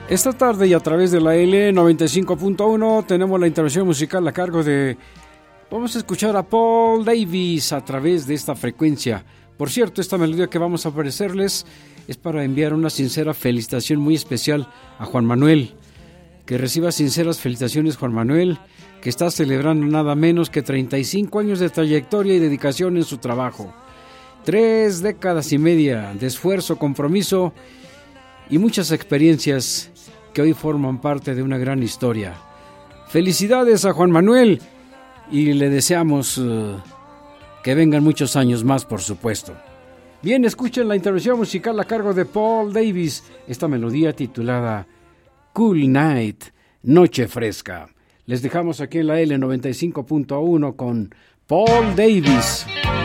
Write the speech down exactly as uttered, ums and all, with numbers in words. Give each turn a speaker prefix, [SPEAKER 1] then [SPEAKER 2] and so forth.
[SPEAKER 1] Esta tarde y a través de la L noventa y cinco punto uno tenemos la intervención musical a cargo de... Vamos a escuchar a Paul Davis a través de esta frecuencia. Por cierto, esta melodía que vamos a ofrecerles es para enviar una sincera felicitación muy especial a Juan Manuel. Que reciba sinceras felicitaciones Juan Manuel, que está celebrando nada menos que treinta y cinco años de trayectoria y dedicación en su trabajo. Tres décadas y media de esfuerzo, compromiso y muchas experiencias que hoy forman parte de una gran historia. Felicidades a Juan Manuel y le deseamos uh, que vengan muchos años más, por supuesto. Bien, escuchen la intervención musical a cargo de Paul Davis, esta melodía titulada Cool Night, Noche Fresca. Les dejamos aquí en la L noventa y cinco punto uno con Paul Davis.